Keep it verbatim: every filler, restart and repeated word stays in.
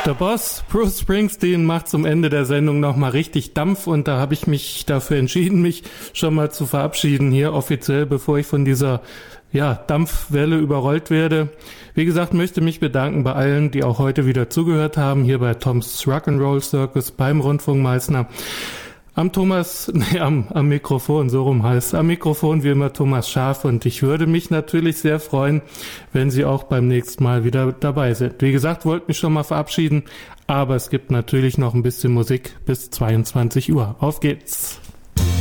Der Boss, Bruce Springsteen, macht zum Ende der Sendung nochmal richtig Dampf und da habe ich mich dafür entschieden, mich schon mal zu verabschieden hier offiziell, bevor ich von dieser ja, Dampfwelle überrollt werde. Wie gesagt, möchte mich bedanken bei allen, die auch heute wieder zugehört haben, hier bei Toms Rock'n'Roll Circus beim Rundfunk Meißner. Am Thomas, nee, am, am Mikrofon, so rum heißt am Mikrofon wie immer Thomas Scharf und ich würde mich natürlich sehr freuen, wenn Sie auch beim nächsten Mal wieder dabei sind. Wie gesagt, wollte mich schon mal verabschieden, aber es gibt natürlich noch ein bisschen Musik bis zweiundzwanzig Uhr. Auf geht's!